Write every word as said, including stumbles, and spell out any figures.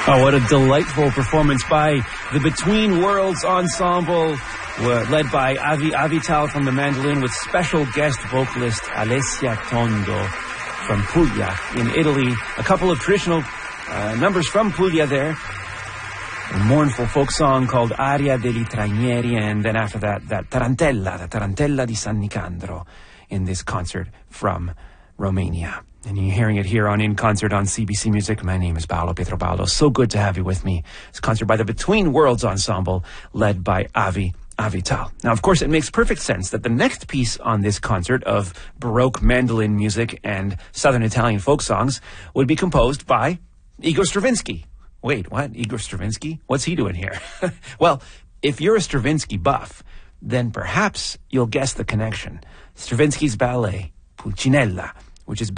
Oh, what a delightful performance by the Between Worlds Ensemble, led by Avi Avital from the mandolin, with special guest vocalist Alessia Tondo from Puglia in Italy. A couple of traditional uh, numbers from Puglia there. A mournful folk song called Aria degli Trainieri, and then after that, that Tarantella, the Tarantella di San Nicandro, in this concert from Romania. And you're hearing it here on In Concert on C B C Music. My name is Paolo Pietropaolo. So good to have you with me. It's a concert by the Between Worlds Ensemble, led by Avi Avital. Now, of course, it makes perfect sense that the next piece on this concert of Baroque mandolin music and Southern Italian folk songs would be composed by Igor Stravinsky. Wait, what? Igor Stravinsky? What's he doing here? Well, if you're a Stravinsky buff, then perhaps you'll guess the connection. Stravinsky's ballet, Pulcinella, which is